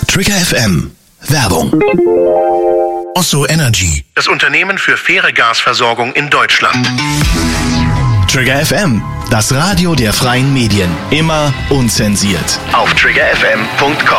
Trigger FM. Werbung. Osso Energy, das Unternehmen für faire Gasversorgung in Deutschland. Trigger FM, das Radio der freien Medien. Immer unzensiert. Auf triggerfm.com.